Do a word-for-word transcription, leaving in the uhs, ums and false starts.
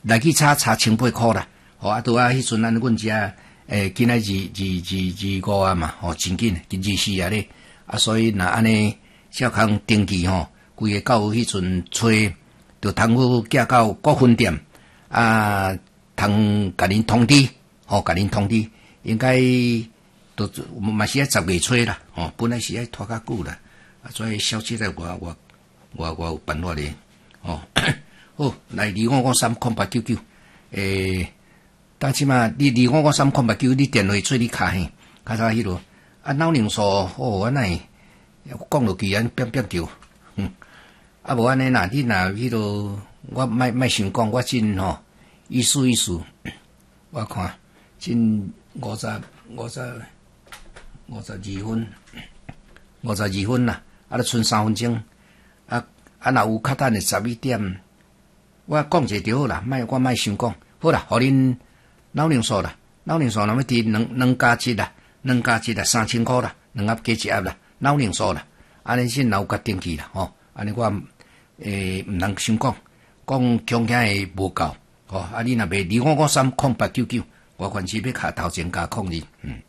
来去差差千八块啦，吼啊，拄啊，迄阵咱阮遮诶，今仔二二二二五啊嘛，吼，真紧，今二四啊咧，啊，所以若安尼小康登记吼，规个到迄阵吹，就通好寄到各分店啊，通甲恁通知，吼，甲恁通知，应该都嘛是爱十月吹啦，吼，本来是爱拖较久啦，啊，所以消息咧，我我我我有办法咧，吼。好，来二五五三空八九九，诶，当即嘛，你二五五三空八九，你电话做你卡嘿，卡啥迄落？啊，脑零素，哦，安尼讲落去安变变叫，嗯，啊无安尼啦，你若迄落，我莫莫想讲，我真吼，意思意思，我看真五十五十五十二分，五十二分啦，啊，咧剩三分钟，啊啊，若有较等的十一點。我讲一个就好啦，莫我莫想讲，好啦，互恁脑零素啦，脑零素那么滴两两加一啦，两加一啦，三千块啦，两盒加一盒啦，脑零素啦，安尼先有甲登记啦，吼，安尼我诶毋通想讲，讲强强诶无够，吼，啊你若袂二五五三空八九九，我凡是要卡头前加控制，嗯。